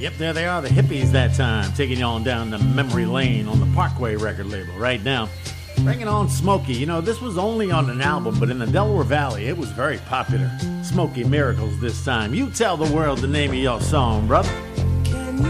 Yep, there they are, the hippies that time, taking you on down the memory lane on the Parkway record label right now. Bringing on Smokey. You know, this was only on an album, but in the Delaware Valley, it was very popular. Smokey Miracles this time. You tell the world the name of your song, brother.